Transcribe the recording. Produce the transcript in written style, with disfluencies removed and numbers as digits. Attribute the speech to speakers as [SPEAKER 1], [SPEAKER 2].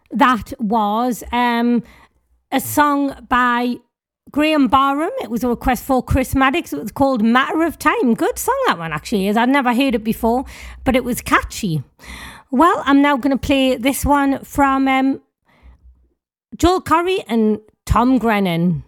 [SPEAKER 1] That was a song by Graham Barham. It was a request for Chris Maddox. It was called Matter of Time. Good song that one actually is. I'd never heard it before, but it was catchy. Well, I'm now going to play this one from Joel Corry and Tom Grennan.